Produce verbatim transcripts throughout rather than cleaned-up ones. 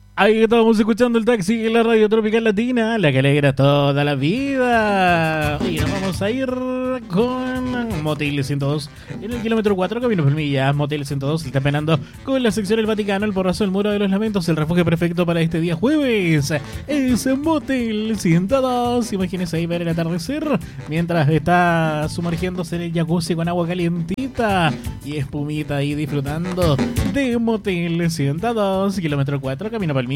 Ahí estamos escuchando el taxi en la radio tropical latina, la que alegra toda la vida. Y nos vamos a ir con Motel ciento dos en el kilómetro cuatro, camino por millas. Motel ciento dos está penando con la sección del Vaticano, el porrazo del Muro de los Lamentos, el refugio perfecto para este día jueves. Es Motel ciento dos. Imagínense ahí ver el atardecer mientras está sumergiéndose en el jacuzzi con agua calientita y espumita ahí disfrutando de Motel ciento dos, kilómetro cuatro, camino Palmilla.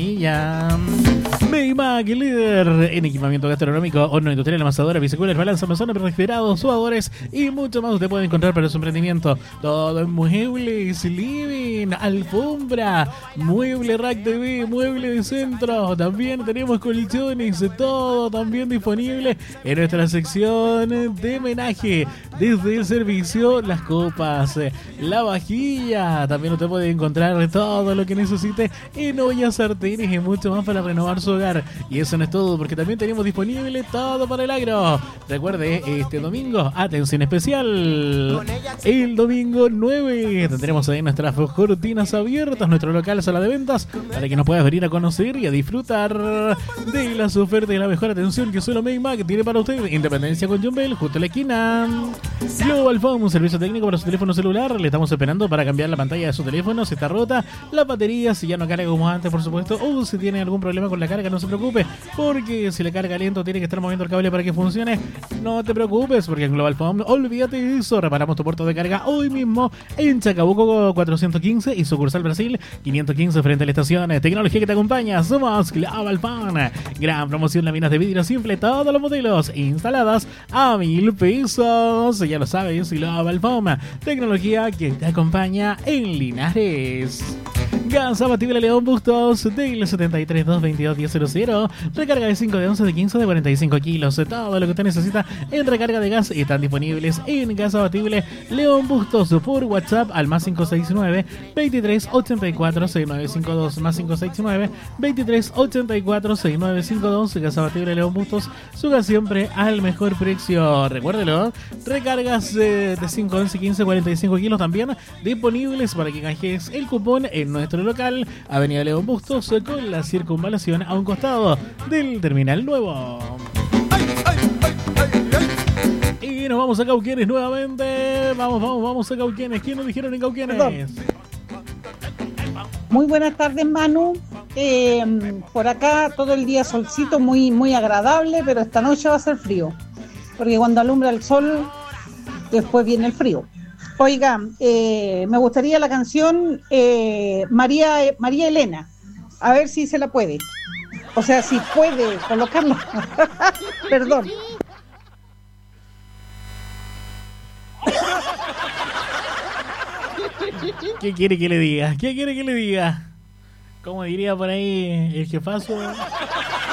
Maymac, líder en equipamiento gastronómico, horno industrial, amasadora, bicicletas, balanza, mesona, refrigerados, sudadores y mucho más usted puede encontrar para su emprendimiento. Todo en muebles, living, alfombra, mueble rack T V, mueble de centro. También tenemos colchones, todo también disponible en nuestra sección de homenaje. Desde el servicio, las copas, la vajilla. También usted puede encontrar todo lo que necesite en ollas, sartenes y mucho más para renovar su hogar. Y eso no es todo, porque también tenemos disponible todo para el agro. Recuerde, este domingo, atención especial, el domingo nueve tendremos ahí nuestras cortinas abiertas, nuestro local sala de ventas, para que nos puedas venir a conocer y a disfrutar de las ofertas y la mejor atención que solo Maymac tiene para usted. Independencia con John Bell, justo a la esquina. Global Phone, un servicio técnico para su teléfono celular. Le estamos esperando para cambiar la pantalla de su teléfono si está rota, la batería si ya no carga como antes, por supuesto, o si tiene algún problema con la carga, no se preocupe, porque si la carga lento tiene que estar moviendo el cable para que funcione. No te preocupes, porque en Global Phone, olvídate de eso. Reparamos tu puerto de carga hoy mismo en Chacabuco cuatrocientos quince y sucursal Brasil quinientos quince frente a la estación. Tecnología que te acompaña, somos Global Phone. Gran promoción, láminas de vidrio simple, todos los modelos instaladas a mil pesos. Ya lo sabes, Global Phone. Tecnología que te acompaña en Linares. Gas abatible León Bustos del setenta y tres dos veintidós diez cero cero. Recarga de cinco, de once, de quince, de cuarenta y cinco kilos. Todo lo que usted necesita en recarga de gas están disponibles en Gas abatible León Bustos por WhatsApp al más cinco seis nueve, veintitrés ochenta y cuatro, sesenta y nueve cincuenta y dos, más cinco seis nueve, veintitrés ochenta y cuatro, sesenta y nueve cincuenta y dos. Gas abatible León Bustos, su gas siempre al mejor precio. Recuérdelo, recargas eh, de cinco, once, quince, cuarenta y cinco kilos también disponibles para que canjees el cupón en nuestro local, Avenida León Bustos, con la circunvalación a un costado del terminal nuevo. Y nos vamos a Cauquenes nuevamente. Vamos, vamos, vamos a Cauquenes. ¿Quién nos dijeron en Cauquenes? Perdón. Muy buenas tardes, Manu. Eh, por acá todo el día solcito, muy, muy agradable, pero esta noche va a ser frío, porque cuando alumbra el sol, después viene el frío. Oiga, eh, me gustaría la canción eh, María, María Elena, a ver si se la puede. O sea, si puede colocarla. Perdón. ¿Qué quiere que le diga? ¿Qué quiere que le diga? Como diría por ahí el jefazo.